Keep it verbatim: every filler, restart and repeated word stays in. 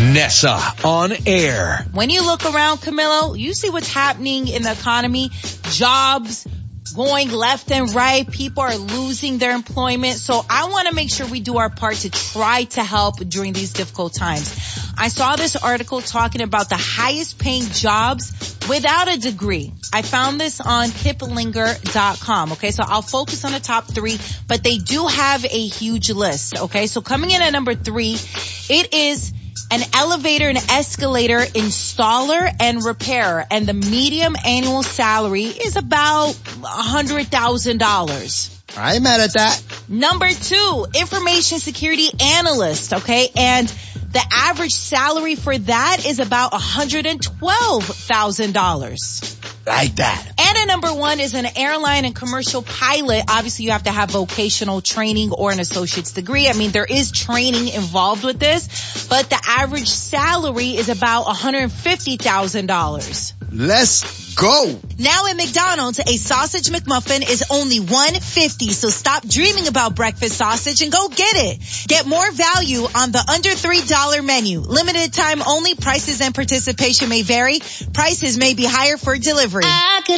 Nessa on air. When you look around, Camilo, you see what's happening in the economy. Jobs going left and right. People are losing their employment. So I want to make sure we do our part to try to help during these difficult times. I saw this article talking about the highest paying jobs without a degree. I found this on kiplinger dot com. Okay, so I'll focus on the top three, but they do have a huge list. Okay, so coming in at number three, it is an elevator and escalator installer and repairer, and the median annual salary is about one hundred thousand dollars. I ain't mad at that. Number two, information security analyst, okay, and the average salary for that is about one hundred twelve thousand dollars. Like that. And at number one is an airline and commercial pilot. Obviously, you have to have vocational training or an associate's degree. I mean, there is training involved with this, but the average salary is about one hundred fifty thousand dollars. Let's go. Now at McDonald's, a sausage McMuffin is only one dollar and fifty cents. So stop dreaming about breakfast sausage and go get it. Get more value on the under three dollar menu. Limited time only. Prices and participation may vary. Prices may be higher for delivery. I could